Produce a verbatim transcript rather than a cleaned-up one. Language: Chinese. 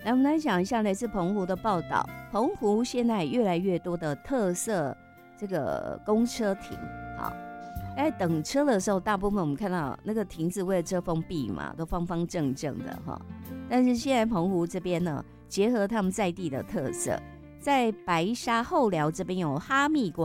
来，我们来讲一下来自澎湖的报道。澎湖现在越来越多的特色这个公车亭，好，在等车的时候，大部分我们看到那个亭子为了遮风避嘛，都方方正正的哈。但是现在澎湖这边呢，结合他们在地的特色，在白沙后寮这边有哈密瓜。